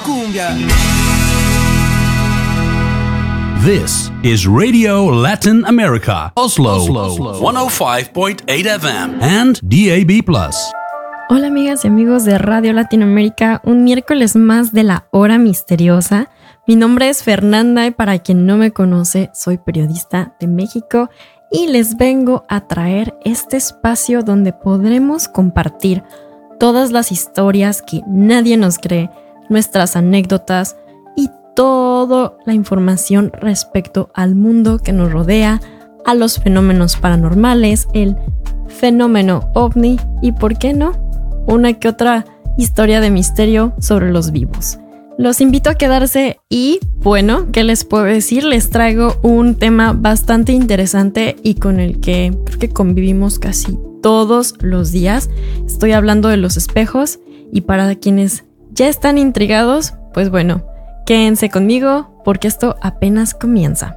Cumbia. This is Radio Latin America, Oslo 105.8 FM and DAB+. Hola amigas y amigos de Radio Latinoamérica, un miércoles más de la Hora Misteriosa. Mi nombre es Fernanda y para quien no me conoce, soy periodista de México y les vengo a traer este espacio donde podremos compartir todas las historias que nadie nos cree, nuestras anécdotas y toda la información respecto al mundo que nos rodea, a los fenómenos paranormales, el fenómeno ovni y, ¿por qué no?, una que otra historia de misterio sobre los vivos. Los invito a quedarse y, bueno, ¿qué les puedo decir? Les traigo un tema bastante interesante y con el que creo que convivimos casi todos los días. Estoy hablando de los espejos y para quienes ya están intrigados, pues bueno, quédense conmigo porque esto apenas comienza.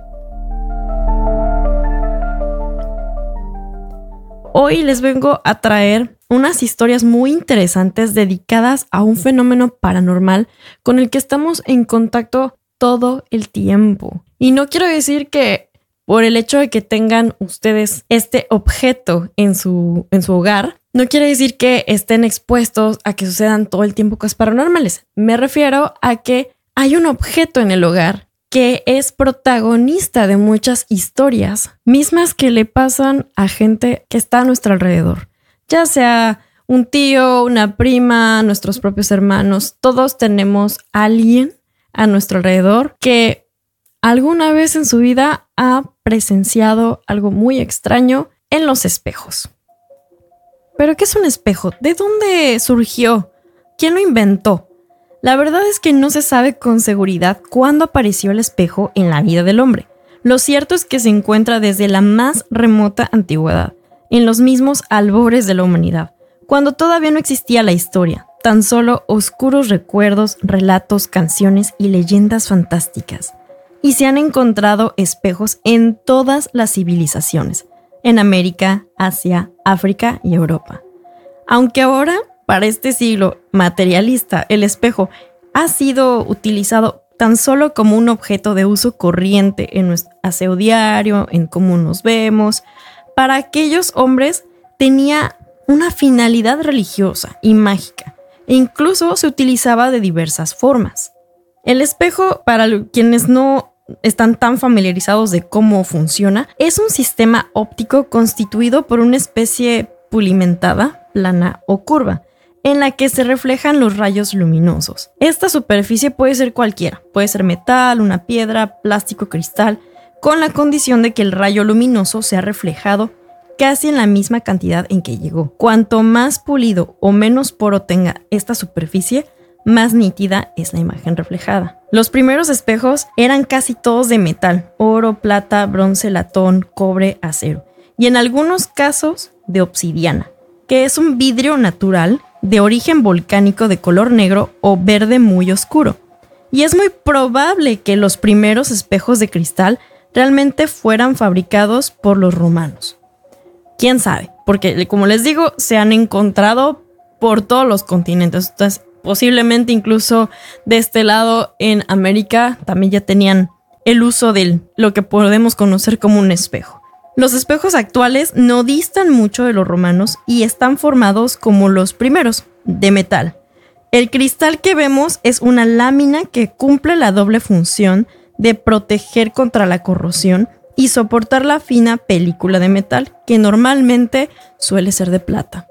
Hoy les vengo a traer unas historias muy interesantes dedicadas a un fenómeno paranormal con el que estamos en contacto todo el tiempo. Y no quiero decir que por el hecho de que tengan ustedes este objeto en su hogar, no quiere decir que estén expuestos a que sucedan todo el tiempo cosas paranormales. Me refiero a que hay un objeto en el hogar que es protagonista de muchas historias, mismas que le pasan a gente que está a nuestro alrededor. Ya sea un tío, una prima, nuestros propios hermanos, todos tenemos a alguien a nuestro alrededor que alguna vez en su vida ha presenciado algo muy extraño en los espejos. ¿Pero qué es un espejo? ¿De dónde surgió? ¿Quién lo inventó? La verdad es que no se sabe con seguridad cuándo apareció el espejo en la vida del hombre. Lo cierto es que se encuentra desde la más remota antigüedad, en los mismos albores de la humanidad, cuando todavía no existía la historia, tan solo oscuros recuerdos, relatos, canciones y leyendas fantásticas. Y se han encontrado espejos en todas las civilizaciones, en América, Asia, África y Europa. Aunque ahora, para este siglo materialista, el espejo ha sido utilizado tan solo como un objeto de uso corriente en nuestro aseo diario, en cómo nos vemos. Para aquellos hombres tenía una finalidad religiosa y mágica, e incluso se utilizaba de diversas formas. El espejo, para quienes no están tan familiarizados de cómo funciona, es un sistema óptico constituido por una especie pulimentada, plana o curva, en la que se reflejan los rayos luminosos. Esta superficie puede ser cualquiera, puede ser metal, una piedra, plástico, cristal, con la condición de que el rayo luminoso sea reflejado casi en la misma cantidad en que llegó. Cuanto más pulido o menos poro tenga esta superficie, más nítida es la imagen reflejada. Los primeros espejos eran casi todos de metal: oro, plata, bronce, latón, cobre, acero, y en algunos casos de obsidiana, que es un vidrio natural de origen volcánico de color negro o verde muy oscuro. Y es muy probable que los primeros espejos de cristal realmente fueran fabricados por los romanos. ¿Quién sabe? Porque, como les digo, se han encontrado por todos los continentes. Entonces, posiblemente incluso de este lado en América también ya tenían el uso de lo que podemos conocer como un espejo. Los espejos actuales no distan mucho de los romanos y están formados como los primeros, de metal. El cristal que vemos es una lámina que cumple la doble función de proteger contra la corrosión y soportar la fina película de metal, que normalmente suele ser de plata.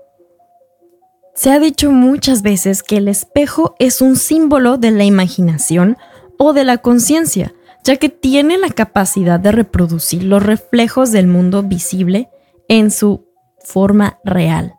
Se ha dicho muchas veces que el espejo es un símbolo de la imaginación o de la conciencia, ya que tiene la capacidad de reproducir los reflejos del mundo visible en su forma real.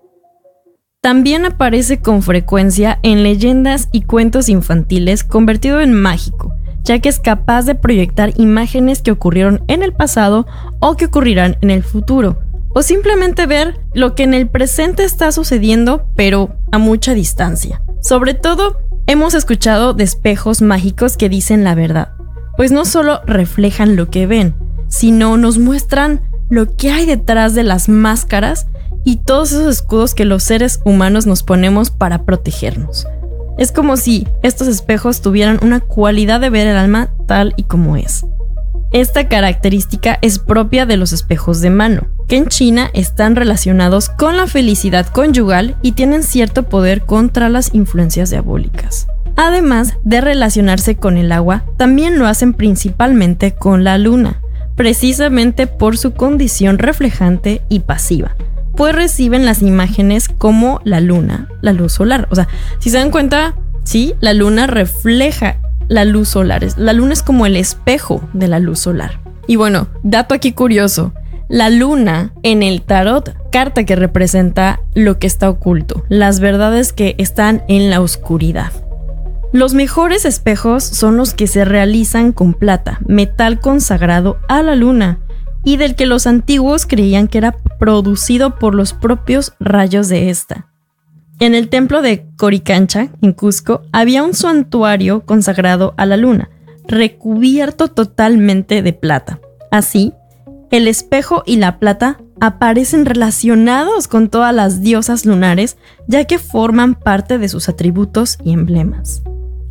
También aparece con frecuencia en leyendas y cuentos infantiles, convertido en mágico, ya que es capaz de proyectar imágenes que ocurrieron en el pasado o que ocurrirán en el futuro, o simplemente ver lo que en el presente está sucediendo, pero a mucha distancia. Sobre todo, hemos escuchado de espejos mágicos que dicen la verdad, pues no solo reflejan lo que ven, sino nos muestran lo que hay detrás de las máscaras y todos esos escudos que los seres humanos nos ponemos para protegernos. Es como si estos espejos tuvieran una cualidad de ver el alma tal y como es. Esta característica es propia de los espejos de mano, que en China están relacionados con la felicidad conyugal y tienen cierto poder contra las influencias diabólicas. Además de relacionarse con el agua, también lo hacen principalmente con la luna, precisamente por su condición reflejante y pasiva, pues reciben las imágenes como la luna, la luz solar. O sea, si se dan cuenta, sí, la luna refleja la luz solar. La luna es como el espejo de la luz solar. Y bueno, dato aquí curioso, la luna en el tarot, carta que representa lo que está oculto, las verdades que están en la oscuridad. Los mejores espejos son los que se realizan con plata, metal consagrado a la luna, y del que los antiguos creían que era producido por los propios rayos de esta. En el templo de Coricancha, en Cusco, había un santuario consagrado a la luna, recubierto totalmente de plata. Así, el espejo y la plata aparecen relacionados con todas las diosas lunares, ya que forman parte de sus atributos y emblemas.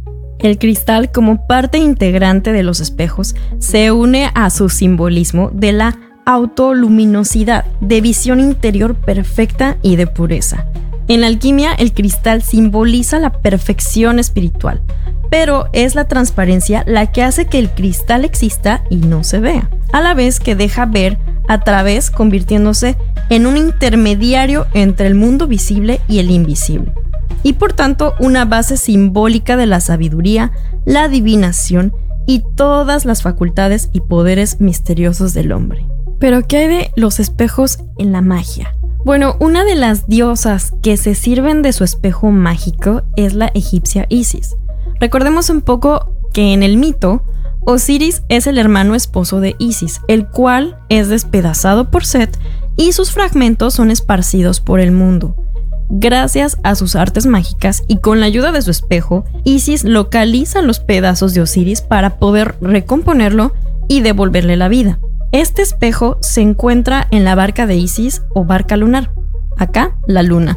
El cristal, como parte integrante de los espejos, se une a su simbolismo de la autoluminosidad, de visión interior perfecta y de pureza. En la alquimia, el cristal simboliza la perfección espiritual, pero es la transparencia la que hace que el cristal exista y no se vea, a la vez que deja ver a través, convirtiéndose en un intermediario entre el mundo visible y el invisible, y por tanto una base simbólica de la sabiduría, la adivinación y todas las facultades y poderes misteriosos del hombre. Pero ¿qué hay de los espejos en la magia? Bueno, una de las diosas que se sirven de su espejo mágico es la egipcia Isis. Recordemos un poco que en el mito, Osiris es el hermano esposo de Isis, el cual es despedazado por Set y sus fragmentos son esparcidos por el mundo. Gracias a sus artes mágicas y con la ayuda de su espejo, Isis localiza los pedazos de Osiris para poder recomponerlo y devolverle la vida. Este espejo se encuentra en la barca de Isis o barca lunar, acá la luna,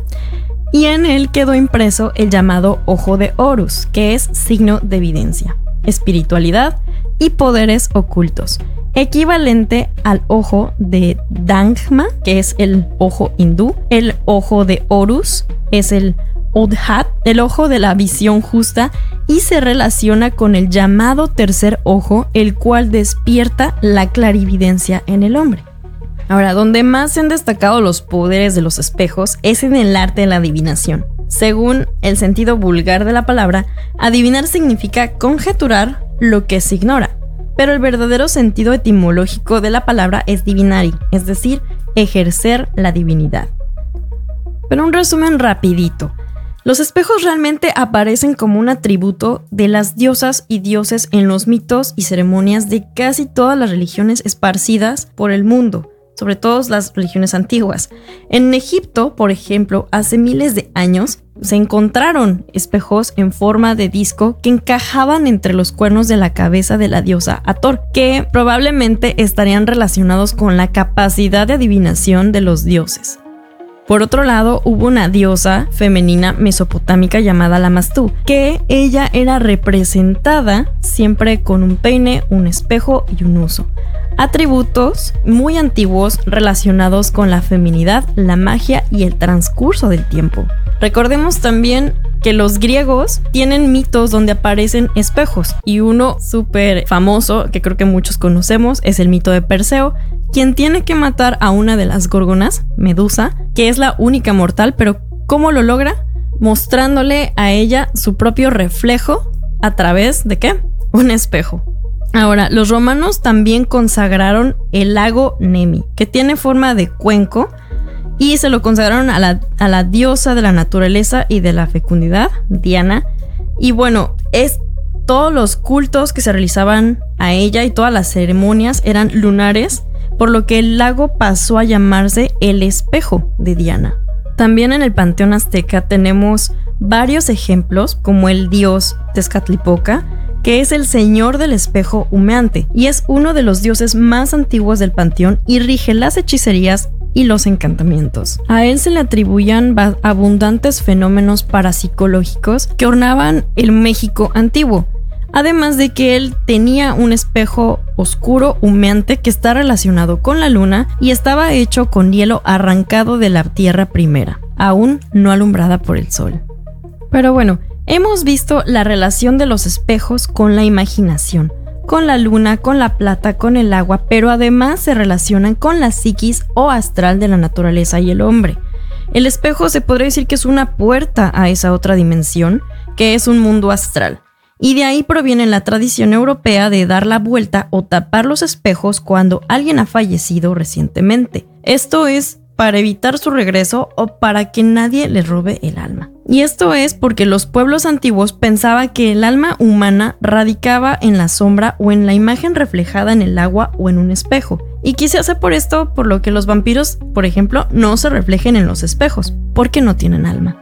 y en él quedó impreso el llamado ojo de Horus, que es signo de evidencia, espiritualidad y poderes ocultos, equivalente al ojo de Dangma, que es el ojo hindú. El ojo de Horus es el Odhat, el ojo de la visión justa, y se relaciona con el llamado tercer ojo, el cual despierta la clarividencia en el hombre. Ahora, donde más se han destacado los poderes de los espejos es en el arte de la adivinación. Según el sentido vulgar de la palabra, adivinar significa conjeturar lo que se ignora, pero el verdadero sentido etimológico de la palabra es divinari, es decir, ejercer la divinidad. Pero un resumen rapidito. Los espejos realmente aparecen como un atributo de las diosas y dioses en los mitos y ceremonias de casi todas las religiones esparcidas por el mundo, sobre todo las religiones antiguas. En Egipto, por ejemplo, hace miles de años, se encontraron espejos en forma de disco que encajaban entre los cuernos de la cabeza de la diosa Hathor, que probablemente estarían relacionados con la capacidad de adivinación de los dioses. Por otro lado, hubo una diosa femenina mesopotámica llamada Lamastú, que ella era representada siempre con un peine, un espejo y un uso. Atributos muy antiguos relacionados con la feminidad, la magia y el transcurso del tiempo. Recordemos también que los griegos tienen mitos donde aparecen espejos, y uno súper famoso que creo que muchos conocemos es el mito de Perseo, quien tiene que matar a una de las gorgonas, Medusa, que es la única mortal, pero ¿cómo lo logra? Mostrándole a ella su propio reflejo a través de ¿qué? Un espejo. Ahora, los romanos también consagraron el lago Nemi, que tiene forma de cuenco, y se lo consagraron a la diosa de la naturaleza y de la fecundidad, Diana. Y bueno, todos los cultos que se realizaban a ella y todas las ceremonias eran lunares, por lo que el lago pasó a llamarse el espejo de Diana. También en el panteón azteca tenemos varios ejemplos, como el dios Tezcatlipoca, que es el señor del espejo humeante y es uno de los dioses más antiguos del panteón y rige las hechicerías y los encantamientos. A él se le atribuían abundantes fenómenos parapsicológicos que ornaban el México antiguo, además de que él tenía un espejo oscuro humeante que está relacionado con la luna y estaba hecho con hielo arrancado de la tierra primera, aún no alumbrada por el sol. Pero bueno, hemos visto la relación de los espejos con la imaginación, con la luna, con la plata, con el agua, pero además se relacionan con la psiquis o astral de la naturaleza y el hombre. El espejo se podría decir que es una puerta a esa otra dimensión, que es un mundo astral. Y de ahí proviene la tradición europea de dar la vuelta o tapar los espejos cuando alguien ha fallecido recientemente. Esto es para evitar su regreso o para que nadie le robe el alma. Y esto es porque los pueblos antiguos pensaban que el alma humana radicaba en la sombra o en la imagen reflejada en el agua o en un espejo. Y quizás sea por esto por lo que los vampiros, por ejemplo, no se reflejen en los espejos, porque no tienen alma.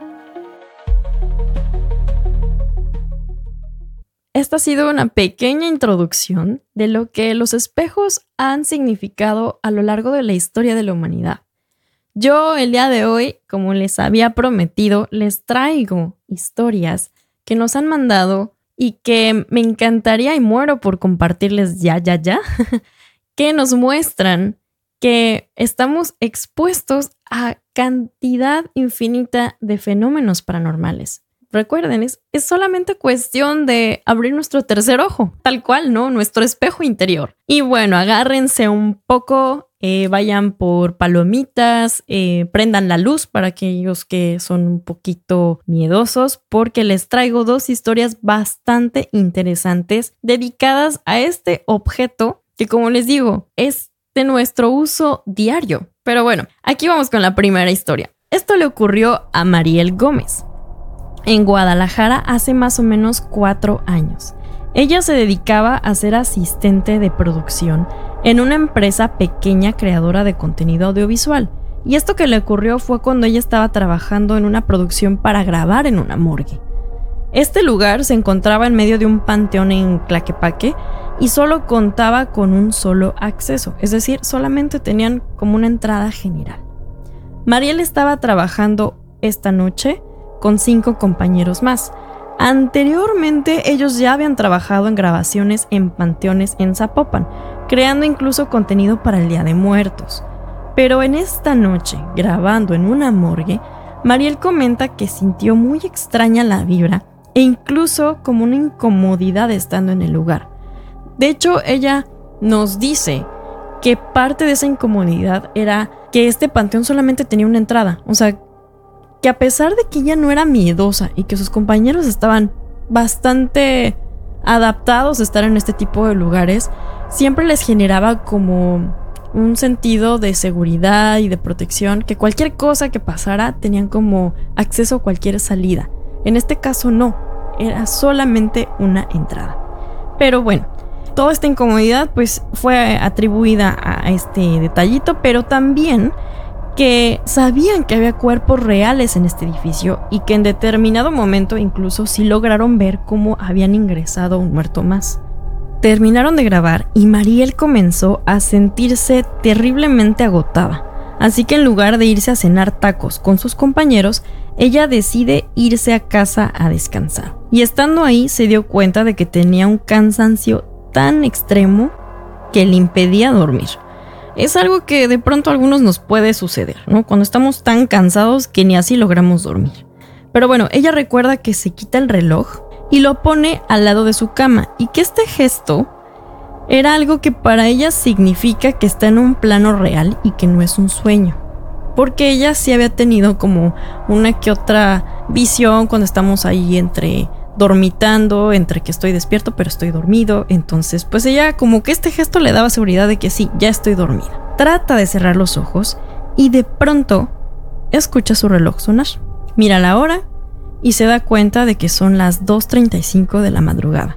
Esta ha sido una pequeña introducción de lo que los espejos han significado a lo largo de la historia de la humanidad. Yo el día de hoy, como les había prometido, les traigo historias que nos han mandado y que me encantaría y muero por compartirles ya, que nos muestran que estamos expuestos a cantidad infinita de fenómenos paranormales. Recuerden, es solamente cuestión de abrir nuestro tercer ojo, tal cual, ¿no? Nuestro espejo interior. Y bueno, agárrense un poco, vayan por palomitas, prendan la luz para aquellos que son un poquito miedosos, porque les traigo 2 historias bastante interesantes dedicadas a este objeto que, como les digo, es de nuestro uso diario. Pero bueno, aquí vamos con la primera historia. Esto le ocurrió a Mariel Gómez en Guadalajara hace más o menos 4 años. Ella se dedicaba a ser asistente de producción en una empresa pequeña creadora de contenido audiovisual. Y esto que le ocurrió fue cuando ella estaba trabajando en una producción para grabar en una morgue. Este lugar se encontraba en medio de un panteón en Tlaquepaque y solo contaba con un solo acceso, es decir, solamente tenían como una entrada general. Mariel estaba trabajando esta noche con 5 compañeros más. Anteriormente ellos ya habían trabajado en grabaciones en panteones en Zapopan, creando incluso contenido para el Día de Muertos. Pero en esta noche, grabando en una morgue, Mariel comenta que sintió muy extraña la vibra e incluso como una incomodidad estando en el lugar. De hecho, ella nos dice que parte de esa incomodidad era que este panteón solamente tenía una entrada, o sea, que a pesar de que ella no era miedosa y que sus compañeros estaban bastante adaptados a estar en este tipo de lugares, siempre les generaba como un sentido de seguridad y de protección, que cualquier cosa que pasara tenían como acceso a cualquier salida. En este caso no, era solamente una entrada. Pero bueno, toda esta incomodidad pues fue atribuida a este detallito, pero también que sabían que había cuerpos reales en este edificio y que en determinado momento incluso sí lograron ver cómo habían ingresado un muerto más. Terminaron de grabar y Mariel comenzó a sentirse terriblemente agotada, así que en lugar de irse a cenar tacos con sus compañeros, ella decide irse a casa a descansar. Y estando ahí se dio cuenta de que tenía un cansancio tan extremo que le impedía dormir. Es algo que de pronto a algunos nos puede suceder, ¿no? Cuando estamos tan cansados que ni así logramos dormir. Pero bueno, ella recuerda que se quita el reloj y lo pone al lado de su cama y que este gesto era algo que para ella significa que está en un plano real y que no es un sueño. Porque ella sí había tenido como una que otra visión cuando estamos ahí entre dormitando, entre que estoy despierto pero estoy dormido. Entonces pues ella como que este gesto le daba seguridad de que sí, ya estoy dormida. Trata de cerrar los ojos y de pronto escucha su reloj sonar. Mira la hora y se da cuenta de que son las 2:35 de la madrugada.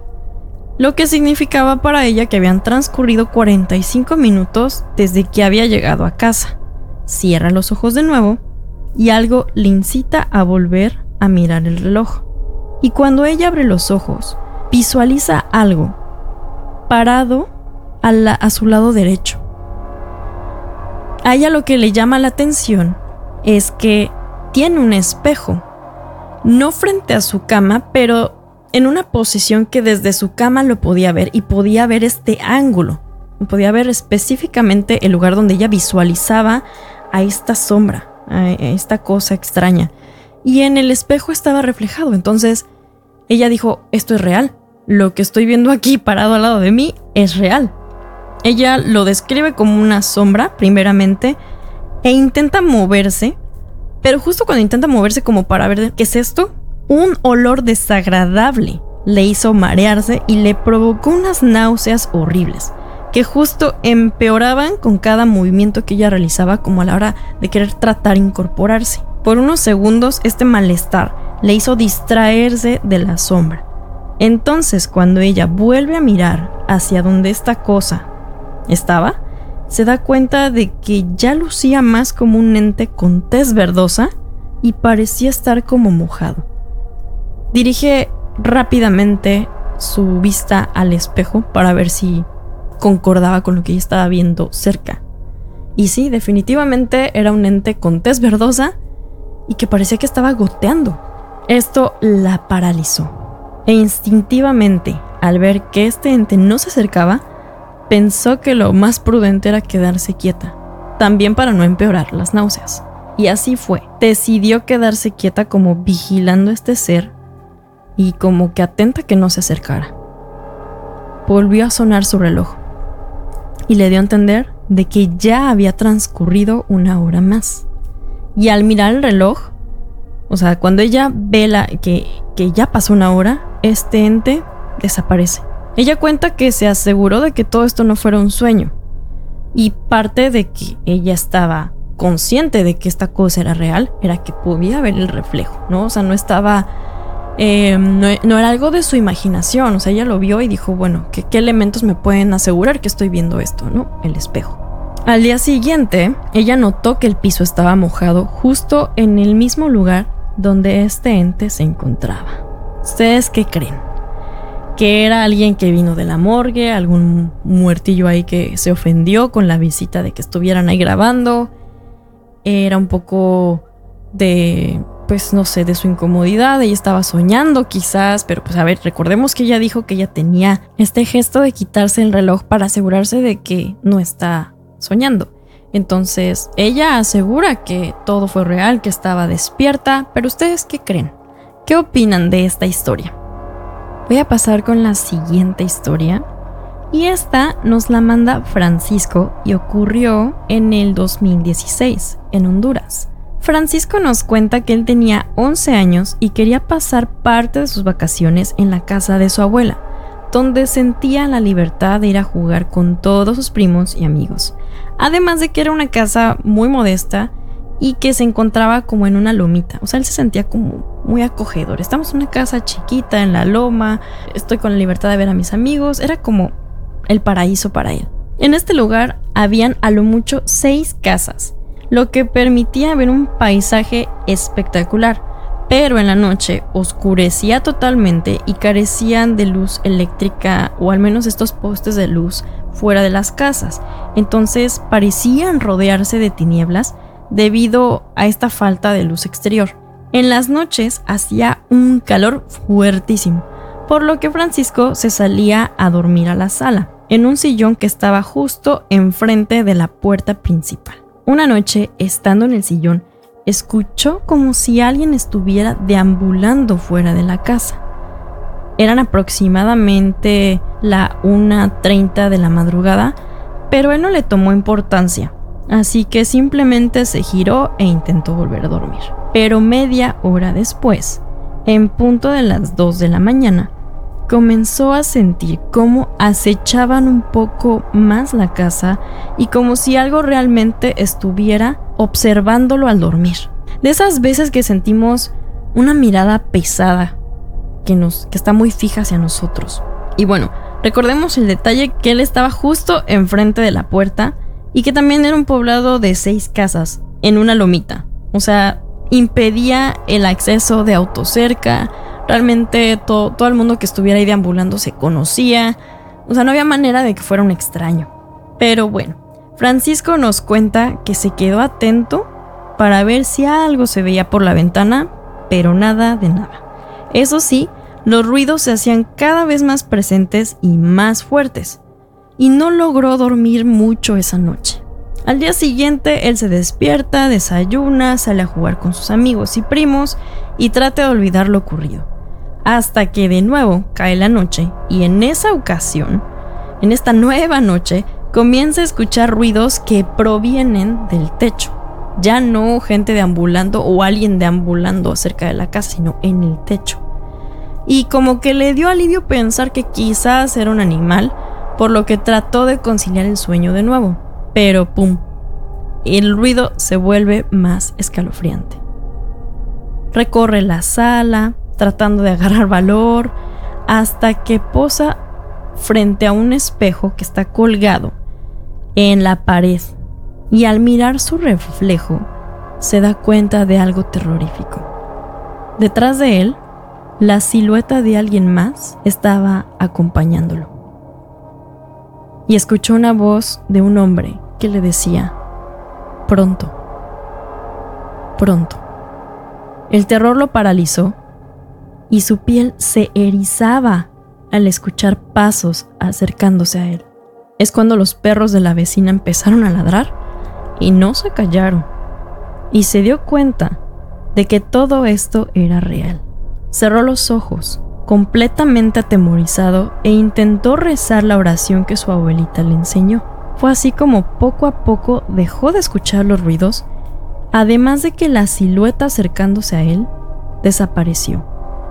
Lo que significaba para ella que habían transcurrido 45 minutos desde que había llegado a casa. Cierra los ojos de nuevo y algo le incita a volver a mirar el reloj. Y cuando ella abre los ojos, visualiza algo parado a su lado derecho. A ella lo que le llama la atención es que tiene un espejo, no frente a su cama, pero en una posición que desde su cama lo podía ver y podía ver este ángulo. Podía ver específicamente el lugar donde ella visualizaba a esta sombra, a esta cosa extraña. Y en el espejo estaba reflejado. Entonces ella dijo, esto es real. Lo que estoy viendo aquí parado al lado de mí es real. Ella lo describe como una sombra, primeramente, e intenta moverse. Pero justo cuando intenta moverse como para ver qué es esto, un olor desagradable le hizo marearse y le provocó unas náuseas horribles, que justo empeoraban con cada movimiento que ella realizaba, como a la hora de querer tratar de incorporarse. Por unos segundos este malestar le hizo distraerse de la sombra. Entonces, cuando ella vuelve a mirar hacia donde esta cosa estaba, se da cuenta de que ya lucía más como un ente con tez verdosa y parecía estar como mojado. Dirige rápidamente su vista al espejo para ver si concordaba con lo que ella estaba viendo cerca. Y sí, definitivamente era un ente con tez verdosa y que parecía que estaba goteando. Esto la paralizó. E instintivamente, al ver que este ente no se acercaba, pensó que lo más prudente era quedarse quieta, también para no empeorar las náuseas. Y así fue. Decidió quedarse quieta como vigilando a este ser y como que atenta que no se acercara. Volvió a sonar su reloj y le dio a entender de que ya había transcurrido 1 hora más. Y al mirar el reloj, o sea, cuando ella ve que ya pasó 1 hora, este ente desaparece. Ella cuenta que se aseguró de que todo esto no fuera un sueño. Y parte de que ella estaba consciente de que esta cosa era real era que podía ver el reflejo, ¿no? O sea, no estaba... no era algo de su imaginación. O sea, ella lo vio y dijo, bueno, ¿qué elementos me pueden asegurar que estoy viendo esto, no? El espejo. Al día siguiente, ella notó que el piso estaba mojado justo en el mismo lugar donde este ente se encontraba. ¿Ustedes qué creen? ¿Que era alguien que vino de la morgue? ¿Algún muertillo ahí que se ofendió con la visita de que estuvieran ahí grabando? Era un poco de... pues no sé, de su incomodidad. Ella estaba soñando quizás, pero pues a ver, recordemos que ella dijo que ella tenía este gesto de quitarse el reloj para asegurarse de que no está soñando. Entonces ella asegura que todo fue real, que estaba despierta, pero ¿ustedes qué creen? ¿Qué opinan de esta historia? Voy a pasar con la siguiente historia y esta nos la manda Francisco y ocurrió en el 2016 en Honduras. Francisco nos cuenta que él tenía 11 años y quería pasar parte de sus vacaciones en la casa de su abuela, donde sentía la libertad de ir a jugar con todos sus primos y amigos. Además de que era una casa muy modesta y que se encontraba como en una lomita. O sea, él se sentía como muy acogedor. Estamos en una casa chiquita en la loma, estoy con la libertad de ver a mis amigos. Era como el paraíso para él. En este lugar habían a lo mucho 6 casas, lo que permitía ver un paisaje espectacular, pero en la noche oscurecía totalmente y carecían de luz eléctrica, o al menos estos postes de luz fuera de las casas. Entonces parecían rodearse de tinieblas debido a esta falta de luz exterior. En las noches hacía un calor fuertísimo, por lo que Francisco se salía a dormir a la sala, en un sillón que estaba justo enfrente de la puerta principal. Una noche, estando en el sillón, escuchó como si alguien estuviera deambulando fuera de la casa. Eran aproximadamente la 1:30 de la madrugada, pero él no le tomó importancia, así que simplemente se giró e intentó volver a dormir. Pero media hora después, en punto de las 2 de la mañana, comenzó a sentir cómo acechaban un poco más la casa y como si algo realmente estuviera observándolo al dormir. De esas veces que sentimos una mirada pesada que está muy fija hacia nosotros. Y bueno, recordemos el detalle que él estaba justo enfrente de la puerta y que también era un poblado de 6 casas en una lomita. O sea, impedía el acceso de autos cerca. Realmente todo el mundo que estuviera ahí deambulando se conocía. O sea, no había manera de que fuera un extraño. Pero bueno, Francisco nos cuenta que se quedó atento para ver si algo se veía por la ventana, pero nada de nada. Eso sí, los ruidos se hacían cada vez más presentes y más fuertes, y no logró dormir mucho esa noche. Al día siguiente, él se despierta, desayuna, sale a jugar con sus amigos y primos y trata de olvidar lo ocurrido. Hasta que de nuevo cae la noche y en esa ocasión, en esta nueva noche, comienza a escuchar ruidos que provienen del techo. Ya no gente deambulando o alguien deambulando cerca de la casa, sino en el techo. Y como que le dio alivio pensar que quizás era un animal, por lo que trató de conciliar el sueño de nuevo. Pero ¡pum! El ruido se vuelve más escalofriante. Recorre la sala, tratando de agarrar valor, hasta que posa frente a un espejo que está colgado en la pared. Y al mirar su reflejo, se da cuenta de algo terrorífico. Detrás de él, la silueta de alguien más estaba acompañándolo. Y escuchó una voz de un hombre que le decía: pronto, pronto. El terror lo paralizó y su piel se erizaba al escuchar pasos acercándose a él. Es cuando los perros de la vecina empezaron a ladrar y no se callaron, y se dio cuenta de que todo esto era real. Cerró los ojos, completamente atemorizado, e intentó rezar la oración que su abuelita le enseñó. Fue así como poco a poco dejó de escuchar los ruidos, además de que la silueta acercándose a él desapareció.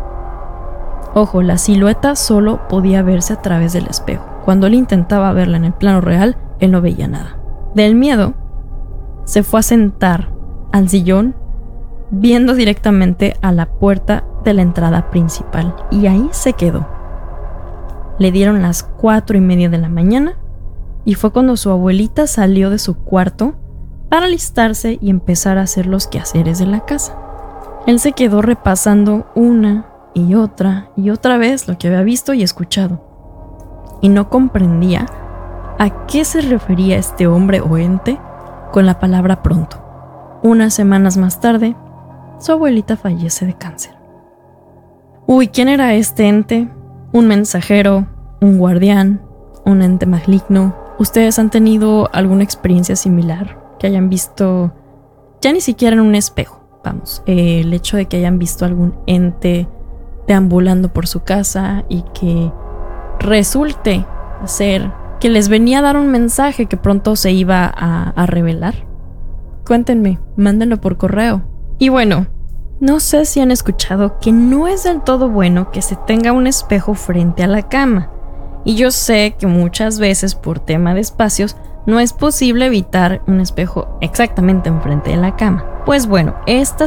Ojo, la silueta solo podía verse a través del espejo. Cuando él intentaba verla en el plano real, él no veía nada. Del miedo, se fue a sentar al sillón, viendo directamente a la puerta de la entrada principal, y ahí se quedó. Le dieron las 4:30 de la mañana y fue cuando su abuelita salió de su cuarto para alistarse y empezar a hacer los quehaceres de la casa. Él se quedó repasando una y otra vez lo que había visto y escuchado, y no comprendía a qué se refería este hombre o ente con la palabra pronto. Unas semanas más tarde, su abuelita fallece de cáncer. ¿Quién era este ente? ¿Un mensajero? ¿Un guardián? ¿Un ente maligno? ¿Ustedes han tenido alguna experiencia similar? Que hayan visto, ya ni siquiera en un espejo, el hecho de que hayan visto algún ente deambulando por su casa y que resulte ser que les venía a dar un mensaje que pronto se iba a revelar. Cuéntenme, mándenlo por correo. Y bueno, no sé si han escuchado que no es del todo bueno que se tenga un espejo frente a la cama. Y yo sé que muchas veces por tema de espacios no es posible evitar un espejo exactamente enfrente de la cama. Pues bueno, esta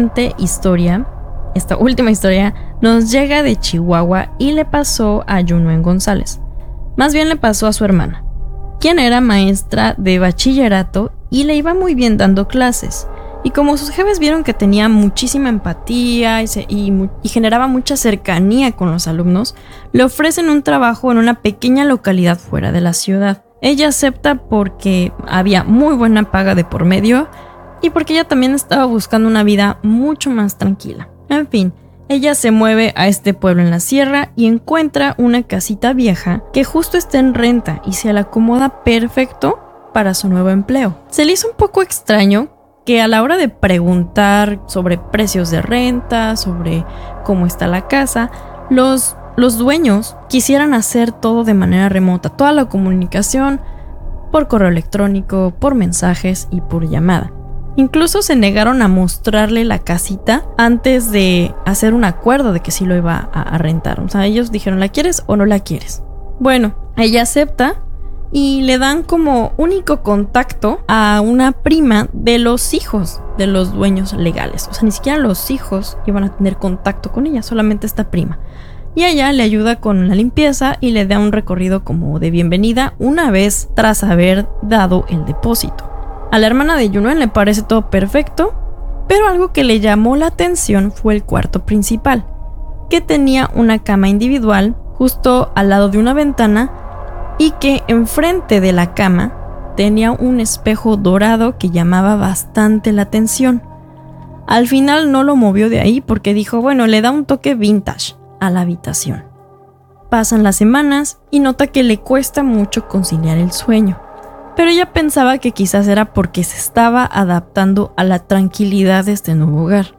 última historia nos llega de Chihuahua y le pasó a Yunuen González. Más bien le pasó a su hermana, quien era maestra de bachillerato y le iba muy bien dando clases. Y como sus jefes vieron que tenía muchísima empatía y generaba mucha cercanía con los alumnos, le ofrecen un trabajo en una pequeña localidad fuera de la ciudad. Ella acepta porque había muy buena paga de por medio y porque ella también estaba buscando una vida mucho más tranquila. En fin, ella se mueve a este pueblo en la sierra y encuentra una casita vieja que justo está en renta y se le acomoda perfecto para su nuevo empleo. Se le hizo un poco extraño que a la hora de preguntar sobre precios de renta, sobre cómo está la casa, los dueños quisieran hacer todo de manera remota, toda la comunicación por correo electrónico, por mensajes y por llamada. Incluso se negaron a mostrarle la casita antes de hacer un acuerdo de que sí lo iba a rentar. O sea, ellos dijeron, ¿la quieres o no la quieres? Bueno, ella acepta y le dan como único contacto a una prima de los hijos de los dueños legales. O sea, ni siquiera los hijos iban a tener contacto con ella, solamente esta prima. Y ella le ayuda con la limpieza y le da un recorrido como de bienvenida una vez tras haber dado el depósito. A la hermana de Yunuen le parece todo perfecto, pero algo que le llamó la atención fue el cuarto principal, que tenía una cama individual justo al lado de una ventana y que enfrente de la cama tenía un espejo dorado que llamaba bastante la atención. Al final no lo movió de ahí porque dijo, bueno, le da un toque vintage a la habitación. Pasan las semanas y nota que le cuesta mucho conciliar el sueño, pero ella pensaba que quizás era porque se estaba adaptando a la tranquilidad de este nuevo hogar.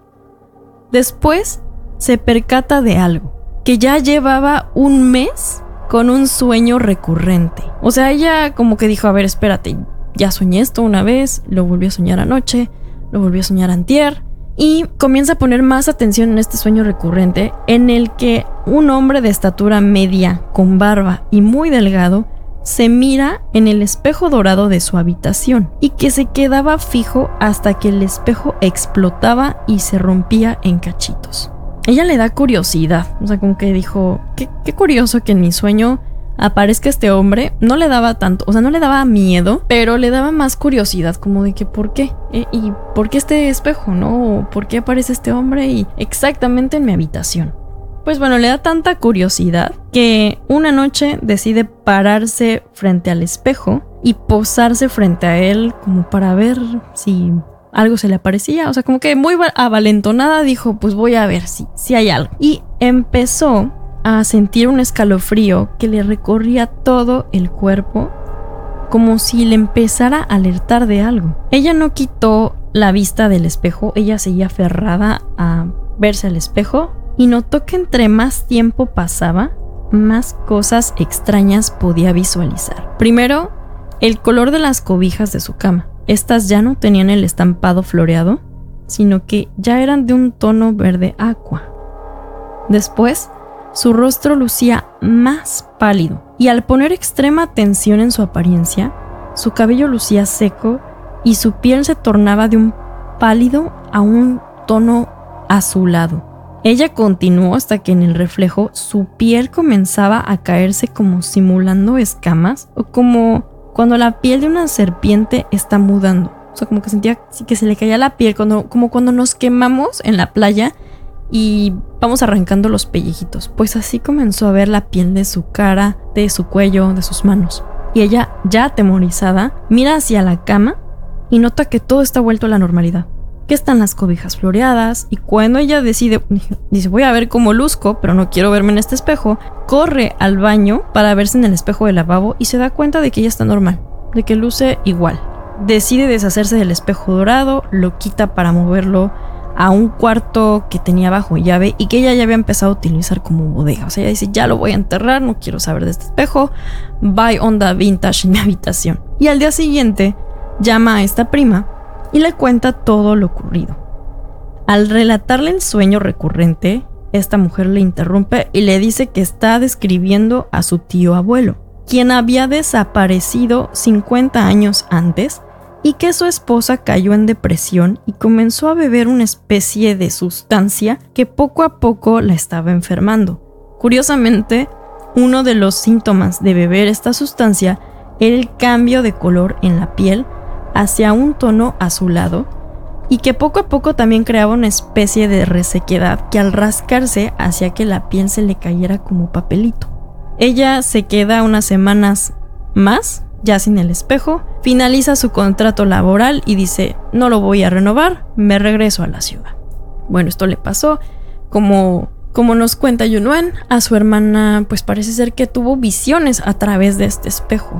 Después se percata de algo, que ya llevaba un mes con un sueño recurrente. O sea, ella como que dijo, a ver, espérate, ya soñé esto una vez, lo volví a soñar anoche, lo volví a soñar antier, y comienza a poner más atención en este sueño recurrente en el que un hombre de estatura media, con barba y muy delgado, se mira en el espejo dorado de su habitación y que se quedaba fijo hasta que el espejo explotaba y se rompía en cachitos. Ella le da curiosidad, o sea, como que dijo, qué curioso que en mi sueño aparezca este hombre. No le daba tanto, o sea, no le daba miedo, pero le daba más curiosidad, como de que ¿por qué? ¿Y por qué este espejo, no? ¿Por qué aparece este hombre y exactamente en mi habitación? Pues bueno, le da tanta curiosidad que una noche decide pararse frente al espejo y posarse frente a él como para ver si algo se le aparecía. O sea, como que muy avalentonada dijo, pues voy a ver si hay algo. Y empezó a sentir un escalofrío que le recorría todo el cuerpo, como si le empezara a alertar de algo. Ella no quitó la vista del espejo, ella seguía aferrada a verse al espejo y notó que entre más tiempo pasaba, más cosas extrañas podía visualizar. Primero, el color de las cobijas de su cama. Estas ya no tenían el estampado floreado, sino que ya eran de un tono verde aqua. Después, su rostro lucía más pálido y al poner extrema atención en su apariencia, su cabello lucía seco y su piel se tornaba de un pálido a un tono azulado. Ella continuó hasta que en el reflejo su piel comenzaba a caerse como simulando escamas o como cuando la piel de una serpiente está mudando. O sea, como que sentía que se le caía la piel, como cuando nos quemamos en la playa y vamos arrancando los pellejitos. Pues así comenzó a ver la piel de su cara, de su cuello, de sus manos. Y ella, ya atemorizada, mira hacia la cama y nota que todo está vuelto a la normalidad. Que están las cobijas floreadas y cuando ella dice voy a ver cómo luzco, pero no quiero verme en este espejo, corre al baño para verse en el espejo del lavabo y se da cuenta de que ella está normal, de que luce igual. Decide deshacerse del espejo dorado, lo quita para moverlo a un cuarto que tenía bajo llave y que ella ya había empezado a utilizar como bodega. O sea, ella dice, ya lo voy a enterrar, no quiero saber de este espejo, bye onda vintage en mi habitación. Y al día siguiente llama a esta prima y le cuenta todo lo ocurrido. Al relatarle el sueño recurrente, esta mujer le interrumpe y le dice que está describiendo a su tío abuelo, quien había desaparecido 50 años antes y que su esposa cayó en depresión y comenzó a beber una especie de sustancia que poco a poco la estaba enfermando. Curiosamente, uno de los síntomas de beber esta sustancia era el cambio de color en la piel hacia un tono azulado y que poco a poco también creaba una especie de resequedad que al rascarse hacía que la piel se le cayera como papelito. Ella se queda unas semanas más, ya sin el espejo, finaliza su contrato laboral y dice, no lo voy a renovar, me regreso a la ciudad. Bueno, esto le pasó, como nos cuenta Yunuan, a su hermana pues parece ser que tuvo visiones a través de este espejo.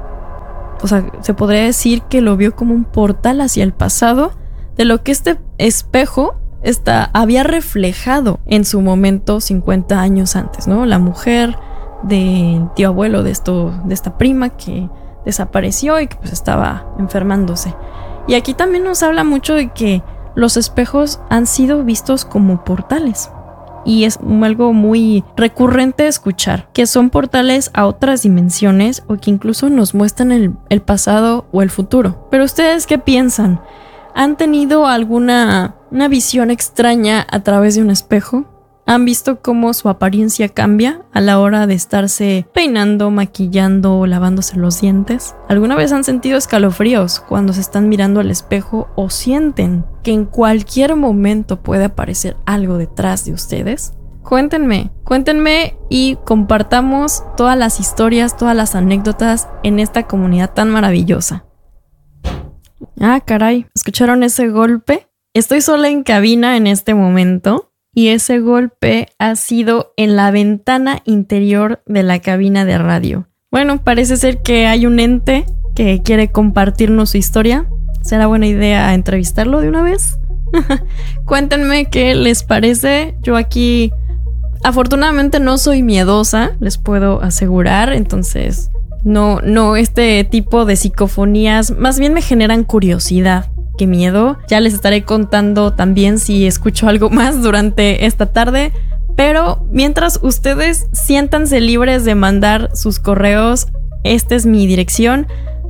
O sea, se podría decir que lo vio como un portal hacia el pasado de lo que este espejo había reflejado en su momento 50 años antes, ¿no? La mujer del tío abuelo de esta prima que desapareció y que pues estaba enfermándose. Y aquí también nos habla mucho de que los espejos han sido vistos como portales. Y es algo muy recurrente escuchar, que son portales a otras dimensiones o que incluso nos muestran el pasado o el futuro. Pero ¿ustedes qué piensan? ¿Han tenido alguna visión extraña a través de un espejo? ¿Han visto cómo su apariencia cambia a la hora de estarse peinando, maquillando o lavándose los dientes? ¿Alguna vez han sentido escalofríos cuando se están mirando al espejo o sienten que en cualquier momento puede aparecer algo detrás de ustedes? Cuéntenme y compartamos todas las historias, todas las anécdotas en esta comunidad tan maravillosa. Ah, caray, ¿escucharon ese golpe? Estoy sola en cabina en este momento y ese golpe ha sido en la ventana interior de la cabina de radio. Bueno, parece ser que hay un ente que quiere compartirnos su historia. ¿Será buena idea entrevistarlo de una vez? Cuéntenme qué les parece. Yo aquí, afortunadamente, no soy miedosa, les puedo asegurar. Entonces, no, este tipo de psicofonías más bien me generan curiosidad que miedo. Ya les estaré contando también si escucho algo más durante esta tarde. Pero mientras, ustedes siéntanse libres de mandar sus correos. Esta es mi dirección: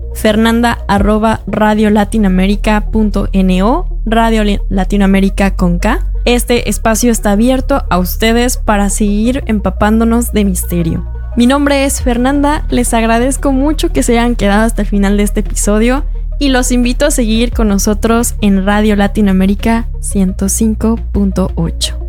fernanda@radiolatinamerica.no, Radio Latinoamérica con K. Este espacio está abierto a ustedes para seguir empapándonos de misterio. Mi nombre es Fernanda, les agradezco mucho que se hayan quedado hasta el final de este episodio y los invito a seguir con nosotros en Radio Latinoamérica 105.8.